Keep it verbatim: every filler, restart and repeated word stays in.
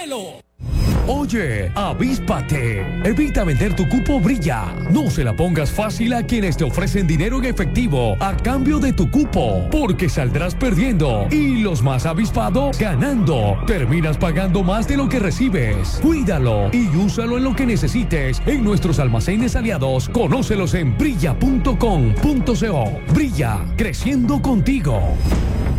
cielo. Oye, avíspate. Evita vender tu cupo Brilla. No se la pongas fácil a quienes te ofrecen dinero en efectivo a cambio de tu cupo, porque saldrás perdiendo y los más avispados ganando. Terminas pagando más de lo que recibes. Cuídalo y úsalo en lo que necesites en nuestros almacenes aliados. Conócelos en brilla punto com punto co. Brilla, creciendo contigo.